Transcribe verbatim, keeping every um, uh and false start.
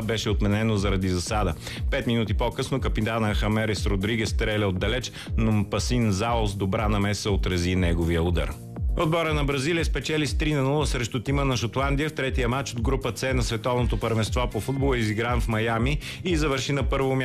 това беше отменено заради засада. Пет минути по-късно капитана Хамерес Родригес стреля отдалеч, но Пасин Зао с добра намеса отрази неговия удар. Отбора на Бразилия спечели с три на нула срещу тима на Шотландия в третия матч от група С на световното първенство по футбол, изигран в Майами, и завърши на първо място.